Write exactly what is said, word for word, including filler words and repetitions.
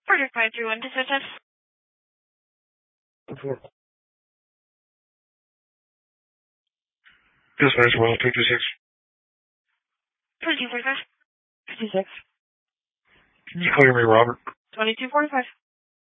Project five three one, dispatch. Dispatch, well, two two six. twenty-two forty-five. Can you clear me, Robert? twenty-two forty-five.